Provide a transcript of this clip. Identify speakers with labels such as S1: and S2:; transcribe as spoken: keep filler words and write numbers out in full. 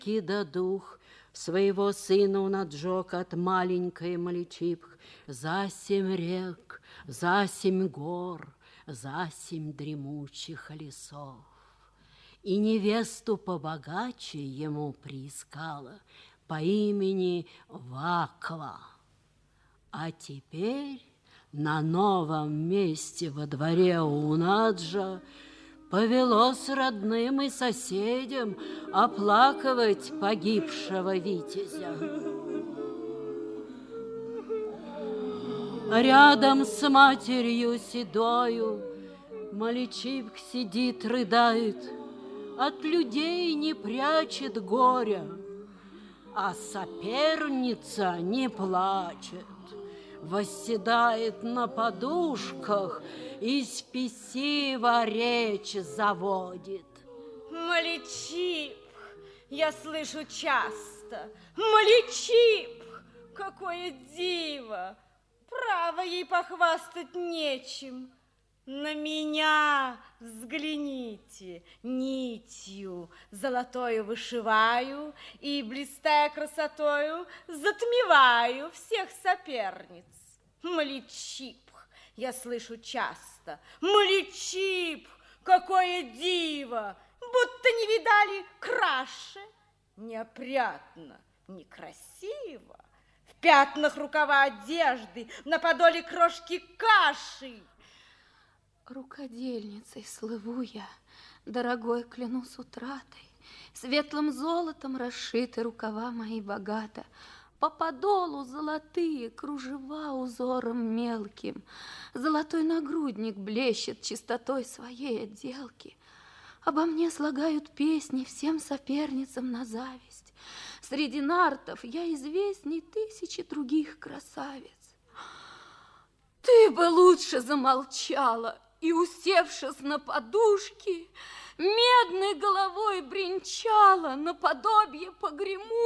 S1: Кида дух своего сына он отжег от маленькой Маличипх за семь рек, за семь гор, за семь дремучих лесов. И невесту побогаче ему приискала по имени Вакла. А теперь на новом месте во дворе у Унаджа повелось родным и соседям оплакивать погибшего витязя. Рядом с матерью седою Маличипх сидит, рыдает, от людей не прячет горя, а соперница не плачет, восседает на подушках и спесиво речь заводит.
S2: Маличипх, я слышу часто, Маличипх, какое диво! Право ей похвастать нечем. На меня взгляните, нитью золотою вышиваю и, блистая красотою, затмеваю всех соперниц. Маличипх, я слышу часто, Маличипх, какое диво! Будто не видали краше. Неопрятно, некрасиво. В пятнах рукава одежды, на подоле крошки каши.
S3: Рукодельницей слыву я, дорогой, клянусь утратой. Светлым золотом расшиты рукава мои богато, по подолу золотые кружева узором мелким. Золотой нагрудник блещет чистотой своей отделки. Обо мне слагают песни всем соперницам на зависть. Среди нартов я известней тысячи других красавиц. Ты бы лучше замолчала и, усевшись на подушки, медной головой бренчала наподобие погремушки.